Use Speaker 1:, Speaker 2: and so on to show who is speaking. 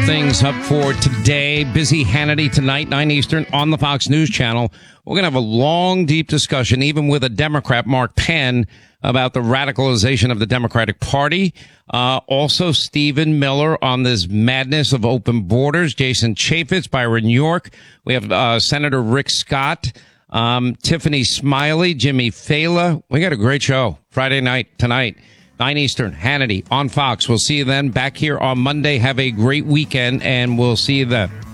Speaker 1: wrap things up for today. Busy Hannity tonight, 9 Eastern, on the Fox News Channel. We're going to have a long, deep discussion, even with a Democrat, Mark Penn, about the radicalization of the Democratic Party. Also, Stephen Miller on this madness of open borders. Jason Chaffetz, Byron York. We have Senator Rick Scott, Tiffany Smiley, Jimmy Fela. We got a great show Friday night, tonight. 9 Eastern, Hannity on Fox. We'll see you then back here on Monday. Have a great weekend, and we'll see you then.